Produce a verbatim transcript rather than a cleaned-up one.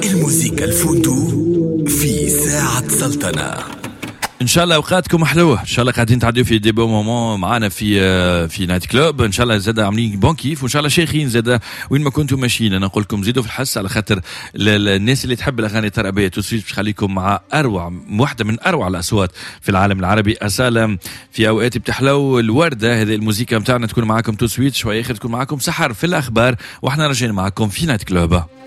الموسيقى الفوندو في ساعة سلطنة. ان شاء الله اوقاتكم حلوه، ان شاء الله قاعدين تعدوا في دي بون مومون معنا في في نايت كلوب، ان شاء الله زاد عاملين بون كيف، وان شاء الله شيخين زاد وين ما كنتم ماشيين. انا نقول لكم زيدوا في الحس على خاطر الناس اللي تحب الاغاني الترابيه توسويت باش خليكم مع اروع واحده من اروع الاصوات في العالم العربي. أصالة في اوقات بتحلو الورده، هذه الموسيقى نتاعنا تكون معاكم توسويت شويه اخر تكون معاكم سحر في الاخبار، واحنا راجعين معاكم في نايت كلوب.